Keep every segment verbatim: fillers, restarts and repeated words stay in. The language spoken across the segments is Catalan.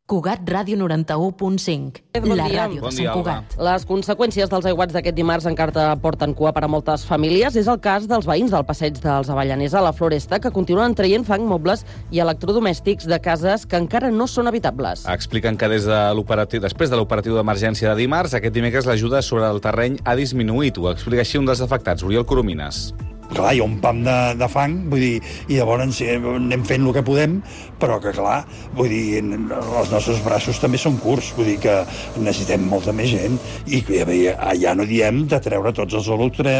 Cugat Ràdio noranta-u punt cinc, Bon la dia. ràdio Bon de dia, Sant Alba. Cugat. Les conseqüències dels aiguats d'aquest dimarts encara porten cua per a moltes famílies. És el cas dels veïns del passeig dels Avellaners a la Floresta, que continuen traient fang, mobles i electrodomèstics de cases que encara no són habitables. Expliquen que des de l'operatiu, després de l'operatiu d'emergència de dimarts, aquest dimecres l'ajuda sobre el terreny ha disminuït. Ho explica així un dels afectats, Oriol Coromines. Clar, hi ha un pam de, de fang, vull dir, i llavors eh, anem fent el que podem, però que, clar, vull dir, els nostres braços també són curts, vull dir que necessitem molta més gent, i ja no diem de treure tots els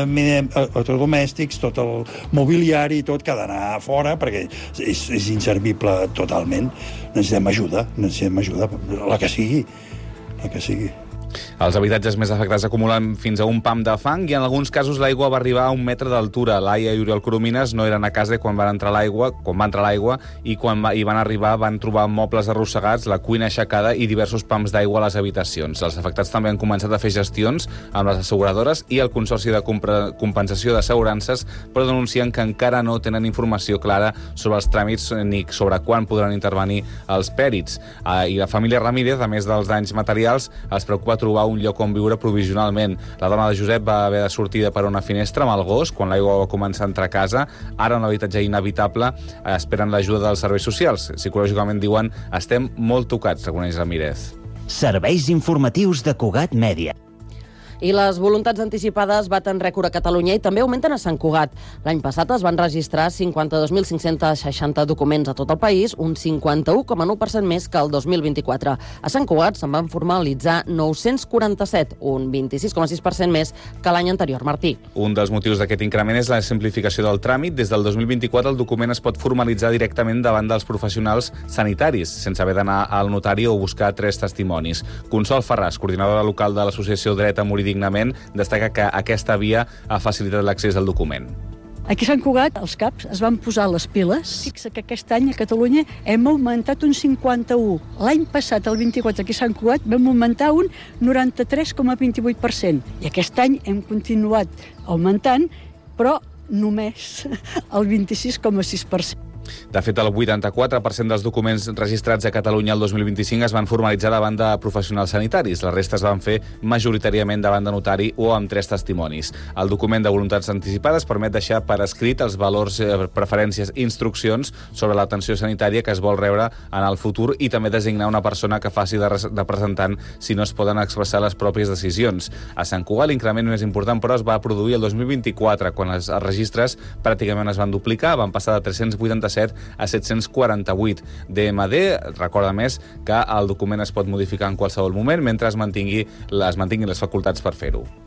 electrodomèstics, tot el mobiliari, tot que ha d'anar fora, perquè és, és inservible totalment. Necessitem ajuda, necessitem ajuda, la que sigui, la que sigui. Els habitatges més afectats acumulen fins a un pam de fang i en alguns casos l'aigua va arribar a un metre d'altura. Laia i Oriol Coromines no eren a casa quan van entrar l'aigua, quan va entrar l'aigua i quan va, hi van arribar van trobar mobles arrossegats, la cuina aixecada i diversos pams d'aigua a les habitacions. Els afectats també han començat a fer gestions amb les asseguradores i el Consorci de Compensació d'Assegurances, però denuncien que encara no tenen informació clara sobre els tràmits ni sobre quan podran intervenir els pèrits. I la família Ramírez, a més dels danys materials, els preocupa trobar un lloc on viure provisionalment. La dona de Josep va haver de sortir per una finestra amb el gos quan l'aigua va començar a entrar a casa. Ara, un habitatge inhabitable, esperen l'ajuda dels serveis socials. Psicològicament, diuen, estem molt tocats, reconeix Ramírez. Serveis informatius de Cugat Mèdia. I les voluntats anticipades baten rècord a Catalunya i també augmenten a Sant Cugat. L'any passat es van registrar cinquanta-dos mil cinc-cents seixanta documents a tot el país, un cinquanta-u coma nou per cent més que el dos mil vint-i-quatre. A Sant Cugat se'n van formalitzar nou-cents quaranta-set, un vint-i-sis coma sis per cent més que l'any anterior. Martí. Un dels motius d'aquest increment és la simplificació del tràmit. Des del dos mil vint-i-quatre el document es pot formalitzar directament davant dels professionals sanitaris, sense haver d'anar al notari o buscar tres testimonis. Consol Ferràs, coordinadora local de l'associació Dret a Morir Dignament, destaca que aquesta via ha facilitat l'accés al document. Aquí a Sant Cugat els caps es van posar les piles. Fixa que aquest any a Catalunya hem augmentat un cinquanta-u. L'any passat, el vint-i-quatre, aquí a Sant Cugat, vam augmentar un noranta-tres coma vint-i-vuit per cent. I aquest any hem continuat augmentant, però només el vint-i-sis coma sis per cent. De fet, el vuitanta-quatre per cent dels documents registrats a Catalunya el dos mil vint-i-cinc es van formalitzar davant de professionals sanitaris. La resta es van fer majoritàriament davant de notari o amb tres testimonis. El document de voluntats anticipades permet deixar per escrit els valors, preferències i instruccions sobre l'atenció sanitària que es vol rebre en el futur i també designar una persona que faci de representant si no es poden expressar les pròpies decisions. A Sant Cugat l'increment més important, però, es va produir el dos mil vint-i-quatre, quan els registres pràcticament es van duplicar, van passar de tres-cents vuitanta-set a set-cents quaranta-vuit. D M D recorda més que el document es pot modificar en qualsevol moment mentre es mantingui, es mantinguin les facultats per fer-ho.